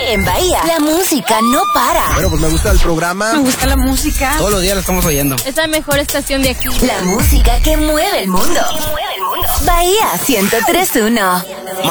En Bahía, la música no para. Bueno, pues me gusta el programa. Me gusta la música. Todos los días la estamos oyendo. Es la mejor estación de aquí. La música que mueve el mundo. Bahía 103.1.